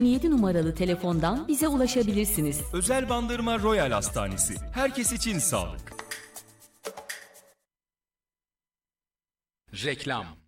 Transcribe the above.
7 numaralı telefondan bize ulaşabilirsiniz. Özel Bandırma Royal Hastanesi. Herkes için sağlık. Reklam.